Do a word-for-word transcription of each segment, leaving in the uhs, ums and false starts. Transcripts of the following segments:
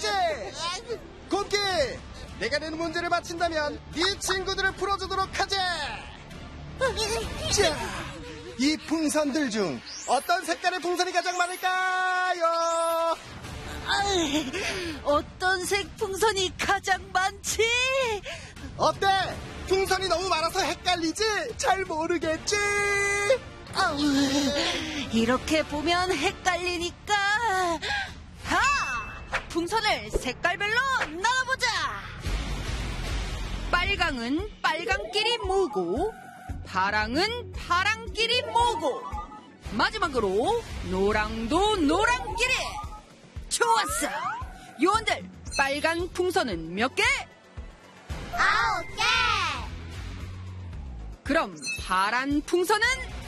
퀴즈! 곰키! 내가 내는 문제를 맞힌다면 네 친구들을 풀어주도록 하지! 자, 이 풍선들 중 어떤 색깔의 풍선이 가장 많을까요? 아이, 어떤 색 풍선이 가장 많지? 어때? 풍선이 너무 많아서 헷갈리지? 잘 모르겠지? 아우, 이렇게 보면 헷갈리니까. 하! 풍선을 색깔별로 나눠보자. 빨강은 빨강끼리 모으고, 파랑은 파랑끼리 모으고, 마지막으로 노랑도 노랑끼리. 좋았어. 요원들, 빨간 풍선은 몇 개? 아홉 개. 그럼 파란 풍선은?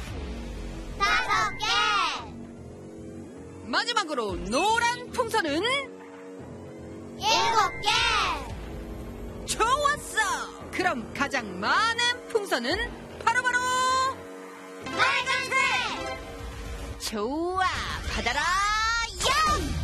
다섯 개. 마지막으로 노란 풍선은? 일곱 개. 좋았어. 그럼 가장 많은 풍선은 바로바로 빨간색. 좋아. 받아라. 야!